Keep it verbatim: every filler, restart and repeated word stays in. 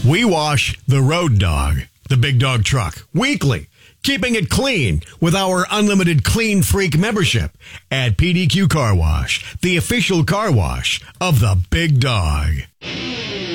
We wash the road dog, the big dog truck, weekly, keeping it clean with our unlimited Clean Freak membership at P D Q Car Wash, the official car wash of the big dog.